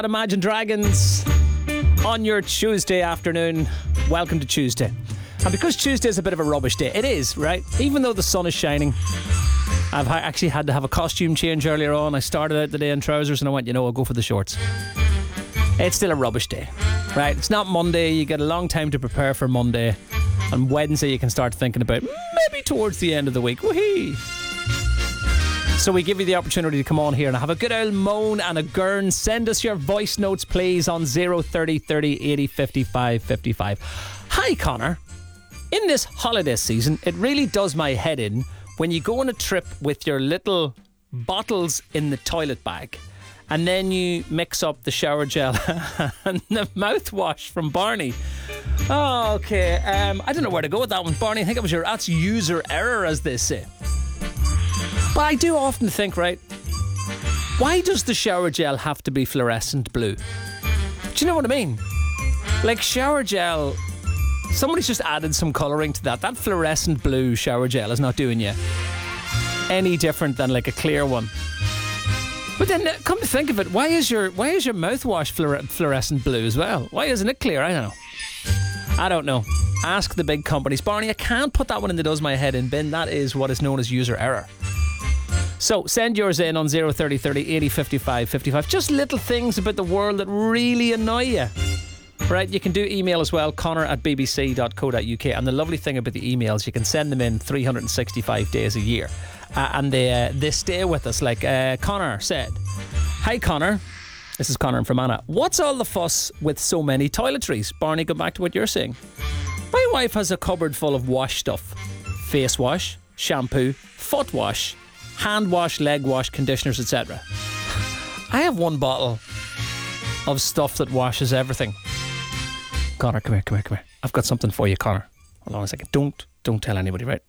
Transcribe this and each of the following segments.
Imagine Dragons on your Tuesday afternoon. Welcome to Tuesday. And because Tuesday is a bit of a rubbish day, it is, right? Even though the sun is shining, I've actually had to have a costume change earlier on. I started out the day in trousers and I went, I'll go for the shorts. It's still a rubbish day, right? It's not Monday. You get a long time to prepare for Monday. On Wednesday, you can start thinking about maybe towards the end of the week. Woohoo! So we give you the opportunity to come on here and have a good old moan and a gurn. Send us your voice notes, please, on 030 30 80 55 55. Hi, Connor. In this holiday season, it really does my head in when you go on a trip with your little bottles in the toilet bag and then you mix up the shower gel and the mouthwash from Barney. Oh, okay. I don't know where to go with that one, Barney. I think that's user error, as they say. But I do often think, right, why does the shower gel have to be fluorescent blue? Do you know what I mean? Like shower gel, somebody's just added some colouring to that. That fluorescent blue shower gel is not doing you any different than like a clear one. But then, come to think of it, why is your mouthwash fluorescent blue as well? Why isn't it clear? I don't know. Ask the big companies. Barney, I can't put that one in the does my head in bin. That is what is known as user error. So send yours in on 030 30 80 55 55. Just little things about the world that really annoy you. Right, you can do email as well, connor@bbc.co.uk. And the lovely thing about the emails, you can send them in 365 days a year. And they stay with us. Like Connor said, "Hi Connor, this is Connor in Fermanagh. What's all the fuss with so many toiletries?" Barney, go back to what you're saying. "My wife has a cupboard full of wash stuff. Face wash, shampoo, foot wash, hand wash, leg wash, conditioners, etc. I have one bottle of stuff that washes everything." Connor, come here. I've got something for you, Connor. Hold on a second. Don't tell anybody, right?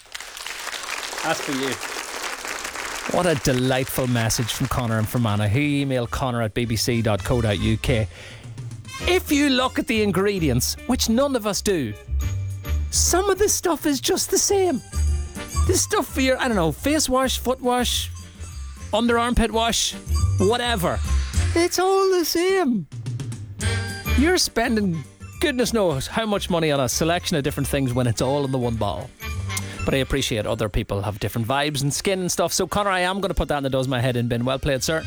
That's for you. What a delightful message from Connor and Fermanagh. He emailed connor@bbc.co.uk. If you look at the ingredients, which none of us do, some of this stuff is just the same. This stuff for your, face wash, foot wash, under armpit wash, whatever. It's all the same. You're spending goodness knows how much money on a selection of different things when it's all in the one bottle. But I appreciate other people have different vibes and skin and stuff. So Connor, I am going to put that in the does my head in bin. Well played, sir.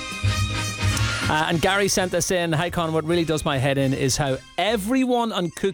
And Gary sent this in. "Hi Connor, what really does my head in is how everyone on